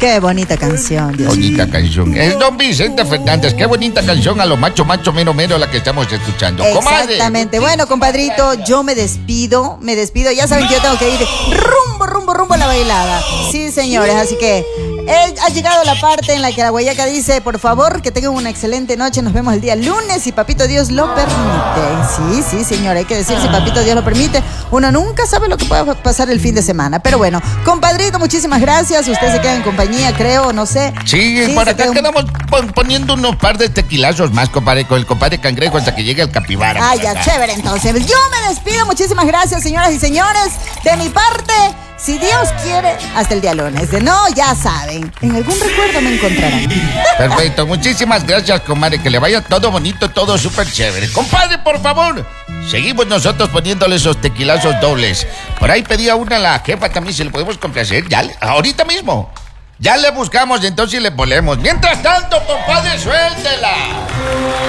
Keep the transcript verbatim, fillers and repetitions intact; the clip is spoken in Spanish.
Qué bonita canción, Dios mío. Bonita canción. Es don Vicente Fernández. Qué bonita canción a lo macho, macho, mero, mero la que estamos escuchando. Exactamente. Comadre. Bueno, compadrito, yo me despido, me despido. Ya saben que yo tengo que ir rumbo, rumbo, rumbo a la bailada. Sí, señores, así que eh, ha llegado la parte en la que la guayaca dice, por favor, que tengan una excelente noche. Nos vemos el día lunes si papito Dios lo permite. Sí, sí, señor, hay que decir si papito Dios lo permite. Uno nunca sabe lo que puede pasar el fin de semana. Pero bueno, compadrito, muchísimas gracias. Usted se queda en compañía, creo, no sé. Sí, Sí, por se acá queda un- quedamos pon- poniendo unos par de tequilazos más, compadre, con el compadre Cangrejo hasta que llegue el capibara. Ah, por ya, acá. chévere, entonces. Yo me despido. Muchísimas gracias, señoras y señores. De mi parte, si Dios quiere, hasta el día lunes. De no, ya saben. En algún recuerdo me encontrarán. Perfecto, muchísimas gracias, comadre. Que le vaya todo bonito, todo súper chévere. Compadre, por favor, seguimos nosotros poniéndole esos tequilazos dobles. Por ahí pedía una a la jefa también, si le podemos complacer. Ya, le- ahorita mismo. Ya le buscamos, entonces le ponemos. Mientras tanto, compadre, suéltela.